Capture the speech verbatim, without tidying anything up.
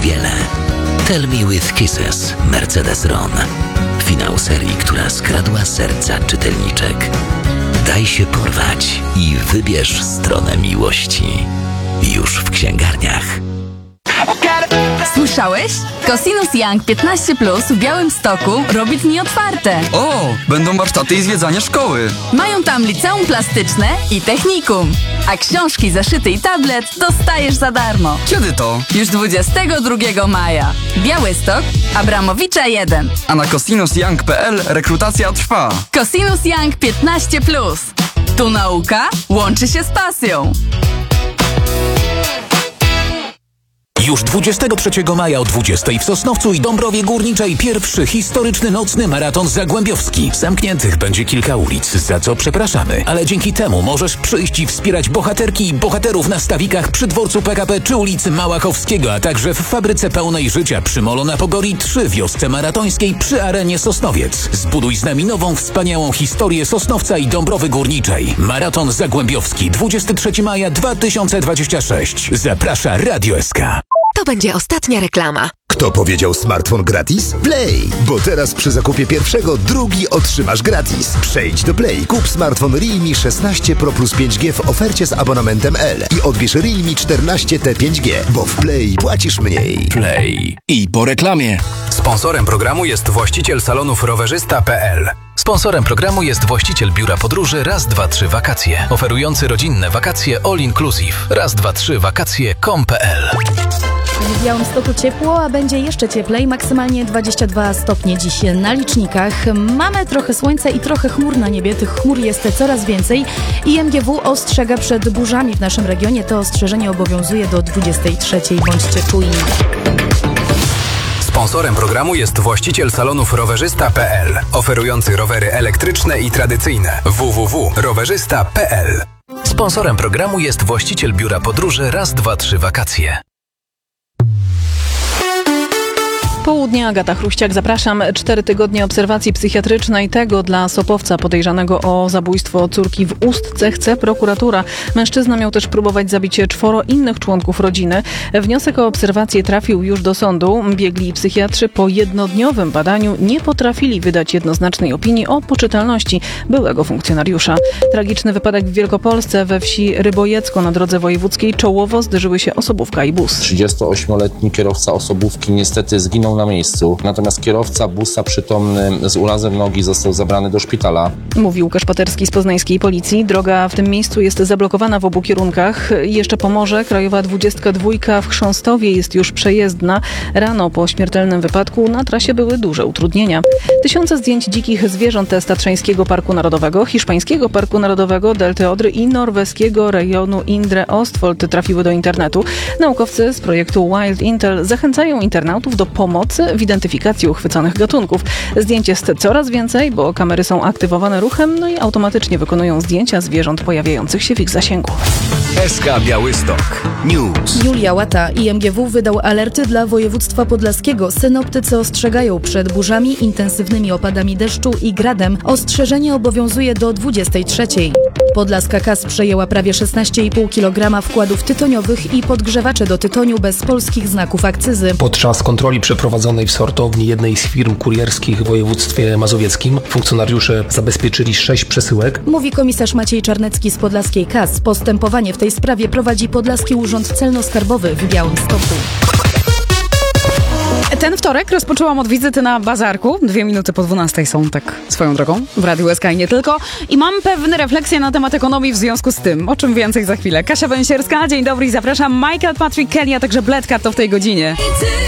wiele. Tell Me With Kisses, Mercedes Ron. Finał serii, która skradła serca czytelniczek. Daj się porwać i wybierz stronę miłości. Już w księgarniach. Słyszałeś? Cosinus Young piętnaście plus w Białymstoku robi dni otwarte. O, będą warsztaty i zwiedzanie szkoły. Mają tam liceum plastyczne i technikum. A książki, zeszyty i tablet dostajesz za darmo. Kiedy to? Już dwudziestego drugiego maja. Białystok, Abramowicza jeden. A na cosinus young kropka p l rekrutacja trwa. Cosinus Young piętnaście plus. Tu nauka łączy się z pasją. Już dwudziestego trzeciego maja o dwudziestej w Sosnowcu i Dąbrowie Górniczej pierwszy historyczny nocny maraton zagłębiowski. Zamkniętych będzie kilka ulic, za co przepraszamy, ale dzięki temu możesz przyjść i wspierać bohaterki i bohaterów na stawikach przy dworcu P K P czy ulicy Małachowskiego, a także w fabryce pełnej życia przy Molo na Pogori trzy, wiosce maratońskiej przy Arenie Sosnowiec. Zbuduj z nami nową, wspaniałą historię Sosnowca i Dąbrowy Górniczej. Maraton zagłębiowski dwudziestego trzeciego maja dwa tysiące dwudziestego szóstego. Zaprasza Radio S K. To będzie ostatnia reklama. Kto powiedział smartfon gratis? Play! Bo teraz przy zakupie pierwszego drugi otrzymasz gratis. Przejdź do Play, kup smartfon Realme szesnaście Pro plus pięć G w ofercie z abonamentem L i odbierz Realme czternaście T pięć G, bo w Play płacisz mniej. Play. I po reklamie. Sponsorem programu jest właściciel salonów rowerzysta kropka p l. Sponsorem programu jest właściciel biura podróży Raz, dwa, trzy Wakacje, oferujący rodzinne wakacje all inclusive. Raz, dwa, trzy wakacje kropka com kropka p l. W Białymstoku ciepło, a będzie jeszcze cieplej, maksymalnie dwadzieścia dwa stopnie dziś na licznikach. Mamy trochę słońca i trochę chmur na niebie, tych chmur jest coraz więcej i M G W ostrzega przed burzami w naszym regionie. To ostrzeżenie obowiązuje do dwudziestej trzeciej. Bądźcie czujni. Sponsorem programu jest właściciel salonów rowerzysta kropka p l, oferujący rowery elektryczne i tradycyjne. w w w kropka rowerzysta kropka p l. Sponsorem programu jest właściciel biura podróży Raz, dwa, trzy Wakacje. Południe, Agata Chruściak, zapraszam. Cztery tygodnie obserwacji psychiatrycznej, tego dla Sopowca podejrzanego o zabójstwo córki w Ustce chce prokuratura. Mężczyzna miał też próbować zabić czworo innych członków rodziny. Wniosek o obserwację trafił już do sądu. Biegli psychiatrzy po jednodniowym badaniu nie potrafili wydać jednoznacznej opinii o poczytalności byłego funkcjonariusza. Tragiczny wypadek w Wielkopolsce we wsi Rybojecko na drodze wojewódzkiej. Czołowo zderzyły się osobówka i bus. trzydziestoośmioletni kierowca osobówki niestety zginął na miejscu, natomiast kierowca busa przytomny z urazem nogi został zabrany do szpitala. Mówi Łukasz Paterski z poznańskiej policji. Droga w tym miejscu jest zablokowana w obu kierunkach. I jeszcze pomoże. Krajowa dwudziestka dwa w Chrząstowie jest już przejezdna. Rano po śmiertelnym wypadku na trasie były duże utrudnienia. Tysiące zdjęć dzikich zwierząt z Tatrzańskiego Parku Narodowego, Hiszpańskiego Parku Narodowego, Delty Odry i norweskiego rejonu Indre Ostfold trafiły do internetu. Naukowcy z projektu Wild Intel zachęcają internautów do pomocy w identyfikacji uchwyconych gatunków. Zdjęć jest coraz więcej, bo kamery są aktywowane ruchem, no i automatycznie wykonują zdjęcia zwierząt pojawiających się w ich zasięgu. S K Białystok News. Julia Łata i M G W wydał alerty dla województwa podlaskiego. Synoptycy ostrzegają przed burzami, intensywnymi opadami deszczu i gradem. Ostrzeżenie obowiązuje do dwudziestej trzeciej. Podlaska K A S przejęła prawie szesnaście i pół kilograma wkładów tytoniowych i podgrzewacze do tytoniu bez polskich znaków akcyzy. Podczas kontroli przeprowadzonej w sortowni jednej z firm kurierskich w województwie mazowieckim funkcjonariusze zabezpieczyli sześć przesyłek. Mówi komisarz Maciej Czarnecki z podlaskiej K A S. Postępowanie w tej sprawie prowadzi Podlaski Urząd Celno-Skarbowy w Białymstoku. Ten wtorek rozpoczęłam od wizyty na bazarku. Dwie minuty po dwunastej są, tak swoją drogą, w Radiu S K i nie tylko. I mam pewne refleksje na temat ekonomii w związku z tym. O czym więcej za chwilę. Kasia Węsierska, dzień dobry i zapraszam. Michael Patrick Kelly, a także Bledka to w tej godzinie.